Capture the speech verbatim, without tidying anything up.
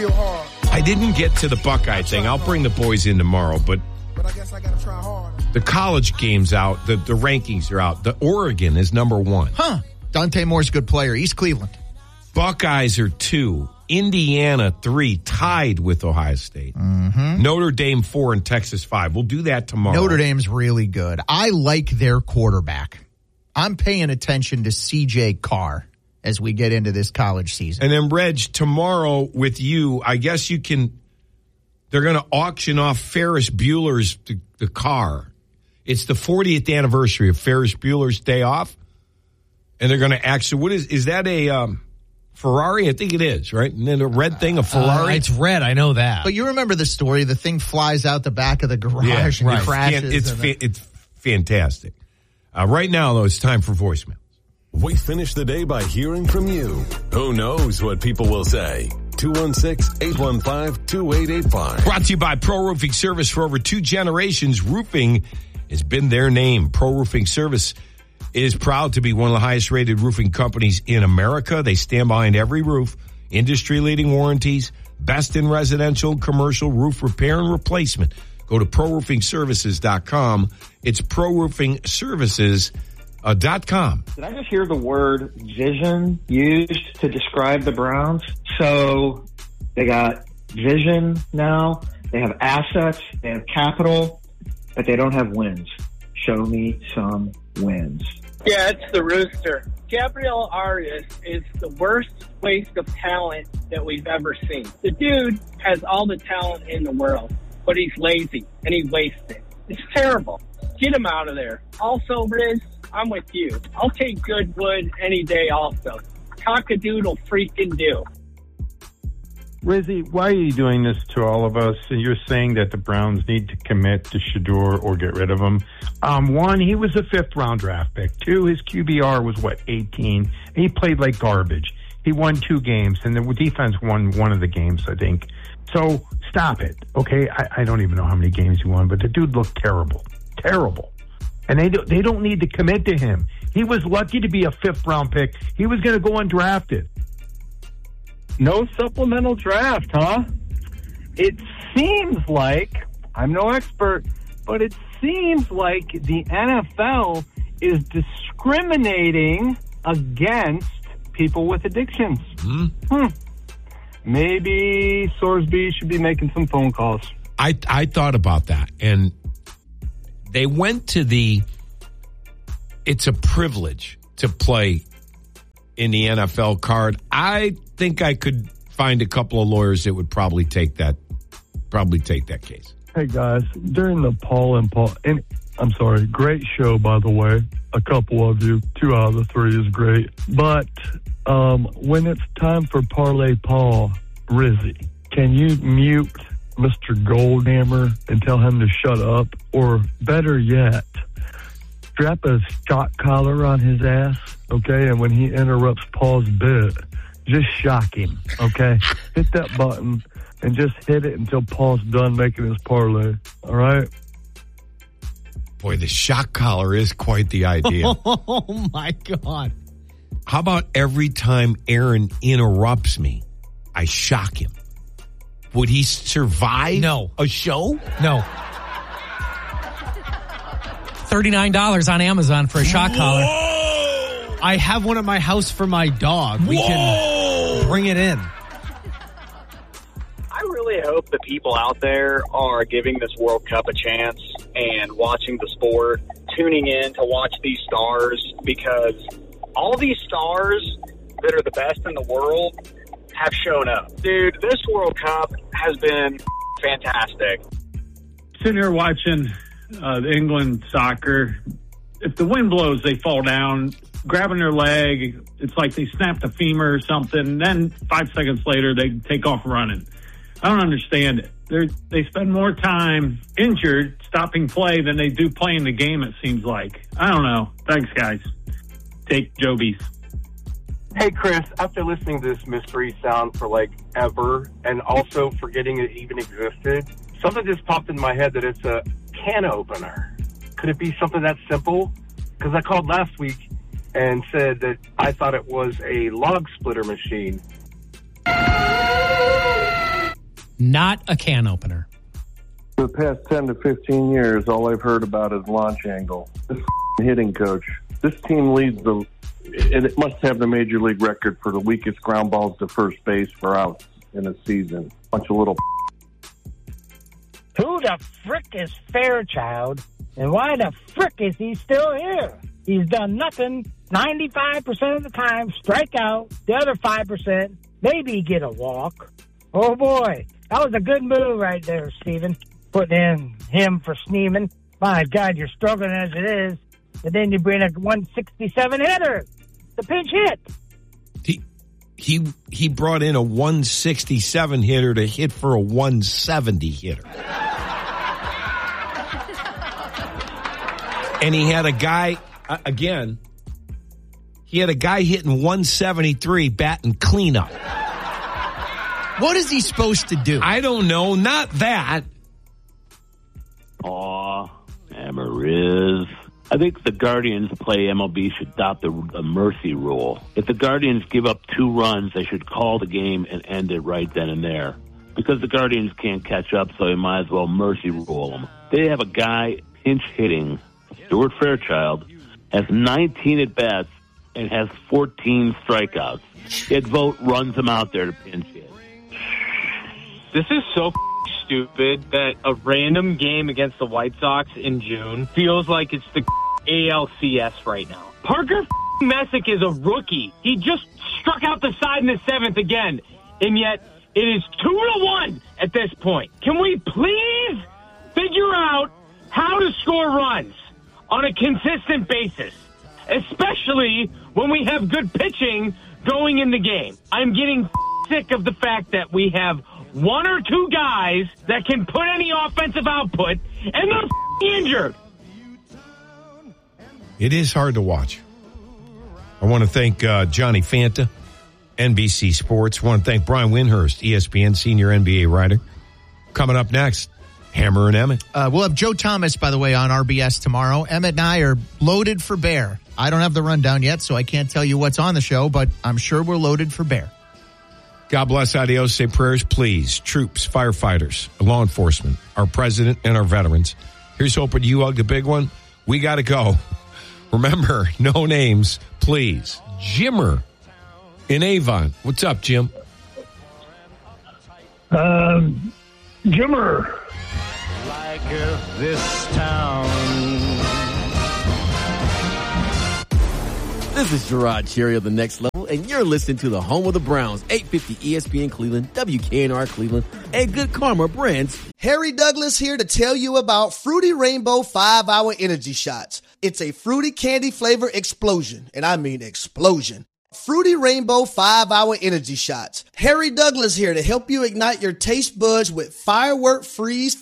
real hard. I didn't get to the Buckeye thing. I'll bring the boys in tomorrow, but But I guess I got to try hard. the college game's out. The, the rankings are out. The Oregon is number one. Huh. Dante Moore's a good player. East Cleveland. Buckeyes are two. Indiana, three, tied with Ohio State. Mm-hmm. Notre Dame, four, and Texas, five. We'll do that tomorrow. Notre Dame's really good. I like their quarterback. I'm paying attention to C J Carr as we get into this college season. And then, Reg, tomorrow with you, I guess you can, they're going to auction off Ferris Bueller's the, the car. It's the fortieth anniversary of Ferris Bueller's Day Off. And they're going to actually, what is, is that a um, Ferrari? I think it is, right? And then a red thing, a Ferrari? Uh, it's red. I know that. But you remember the story. The thing flies out the back of the garage Yeah, and right. crashes. It's, and fa- it's fantastic. Uh, right now, though, it's time for voicemail. We finish the day by hearing from you. Who knows what people will say? two one six, eight one five, two eight eight five. Brought to you by Pro Roofing Service. For over two generations, roofing has been their name. Pro Roofing Service is proud to be one of the highest rated roofing companies in America. They stand behind every roof, industry-leading warranties, best in residential and commercial roof repair and replacement. Go to pro roofing services dot com. It's pro roofing services dot com. Did I just hear the word vision used to describe the Browns? So they got vision now. They have assets. They have capital, but they don't have wins. Show me some wins. Yeah, it's the Rooster. Gabriel Arias is the worst waste of talent that we've ever seen. The dude has all the talent in the world, but he's lazy and he wastes it. It's terrible. Get him out of there. Also, Riz, I'm with you. I'll take Goodwood any day also. Cock-a-doodle freaking do. Rizzy, why are you doing this to all of us? And you're saying that the Browns need to commit to Shedeur or get rid of him. Um, one, he was a fifth-round draft pick. Two, his Q B R was, what, eighteen? And he played like garbage. He won two games, and the defense won one of the games, I think. So stop it, okay? I, I don't even know how many games he won, but the dude looked terrible. Terrible. And they, do, they don't need to commit to him. He was lucky to be a fifth-round pick. He was going to go undrafted. No supplemental draft, huh? It seems like, I'm no expert, but it seems like the N F L is discriminating against people with addictions. Hmm. Hmm. Maybe Sorsby should be making some phone calls. I I thought about that, and they went to the, it's a privilege to play in the N F L card. I think I could find a couple of lawyers that would probably take that, probably take that case. Hey guys, during the Paul and Paul, and I'm sorry, great show by the way. A couple of you, two out of the three is great. But um, when it's time for Parlay Paul, Rizzy, can you mute Mister Goldhammer and tell him to shut up? Or better yet, strap a shock collar on his ass, okay? And when he interrupts Paul's bit, just shock him, okay? Hit that button and just hit it until Paul's done making his parlay, all right? Boy, the shock collar is quite the idea. Oh, my God. How about every time Aaron interrupts me, I shock him? Would he survive No. a show? No. thirty-nine dollars on Amazon for a shock collar. I have one at my house for my dog. We Whoa! can bring it in. I really hope the people out there are giving this World Cup a chance and watching the sport, tuning in to watch these stars, because all these stars that are the best in the world have shown up. Dude, this World Cup has been fantastic. Sitting here watching uh, the England soccer, if the wind blows, they fall down, grabbing their leg. It's like they snapped a femur or something. Then five seconds later, they take off running. I don't understand it. They're, they spend more time injured stopping play than they do playing the game, it seems like. I don't know. Thanks, guys. Take Jobies. Hey, Chris, after listening to this mystery sound for like ever and also forgetting it even existed, something just popped in my head that it's a can opener. Could it be something that simple? Because I called last week and said that I thought it was a log splitter machine. Not a can opener. For the past ten to fifteen years, all I've heard about is launch angle. This hitting coach. This team leads the, and it must have the major league record for the weakest ground balls to first base for outs in a season. Bunch of little. Who the frick is Fairchild, and why the frick is he still here? He's done nothing ninety-five percent of the time, strike out. The other five percent, maybe get a walk. Oh, boy. That was a good move right there, Steven. Putting in him for Sneeman. My God, you're struggling as it is. And then you bring a one sixty-seven hitter. The pinch hit. He he he brought in a one sixty-seven hitter to hit for a one seventy hitter. And he had a guy, uh, again, he had a guy hitting one seventy-three batting cleanup. What is he supposed to do? I don't know. Not that. Aw, Amariz. I think the Guardians play M L B should adopt the, the mercy rule. If the Guardians give up two runs, they should call the game and end it right then and there. Because the Guardians can't catch up, so they might as well mercy rule them. They have a guy pinch hitting, Stuart Fairchild, has nineteen at-bats and has fourteen strikeouts. Ed Vogt runs him out there to pinch hit. This is so f- stupid that a random game against the White Sox in June feels like it's the A L C S right now. Parker f- Messick is a rookie. He just struck out the side in the seventh again, and yet it is two to one at this point. Can we please figure out how to score runs on a consistent basis, especially when we have good pitching going in the game? I'm getting f- sick of the fact that we have one or two guys that can put any offensive output, and they're f- injured. It is hard to watch. I want to thank uh, Johnny Fanta, N B C Sports. I want to thank Brian Windhurst, E S P N senior N B A writer. Coming up next, Hammer and Emmett. Uh, we'll have Joe Thomas, by the way, on R B S tomorrow. Emmett and I are loaded for bear. I don't have the rundown yet, so I can't tell you what's on the show, but I'm sure we're loaded for bear. God bless, adios, say prayers, please. Troops, firefighters, law enforcement, our president, and our veterans. Here's hoping you hug the big one. We got to go. Remember, no names, please. Jimmer in Avon. What's up, Jim? Um, Jimmer. Like this town. This is Gerard Cherry of The Next Level, and you're listening to the home of the Browns, eight fifty E S P N Cleveland, W K N R Cleveland, and Good Karma Brands. Harry Douglas here to tell you about Fruity Rainbow five hour Energy Shots. It's a fruity candy flavor explosion, and I mean explosion. Fruity Rainbow five hour Energy Shots. Harry Douglas here to help you ignite your taste buds with firework freeze